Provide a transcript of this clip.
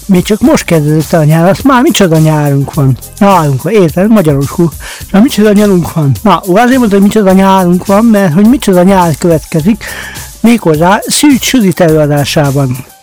még csak most kezdődött a nyár, azt már micsoda nyárunk van. Érted? Magyarul. Na, micsoda nyarunk van. Na, azért mondom, hogy micsoda nyárunk van, mert hogy micsoda nyár következik, méghozzá Szűcs Judit előadásában.